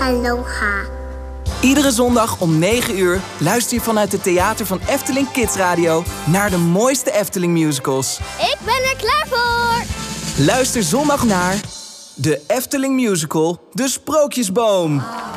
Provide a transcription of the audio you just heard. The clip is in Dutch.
Aloha. Iedere zondag om 9 uur luister je vanuit het theater van Efteling Kids Radio naar de mooiste Efteling musicals. Ik ben er klaar voor. Luister zondag naar de Efteling Musical, De Sprookjesboom.